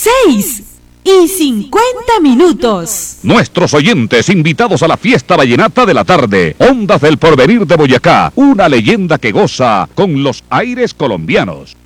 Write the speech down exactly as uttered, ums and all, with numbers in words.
seis y cincuenta minutos. Nuestros oyentes invitados a la fiesta vallenata de la tarde. Ondas del Porvenir de Boyacá, una leyenda que goza con los aires colombianos.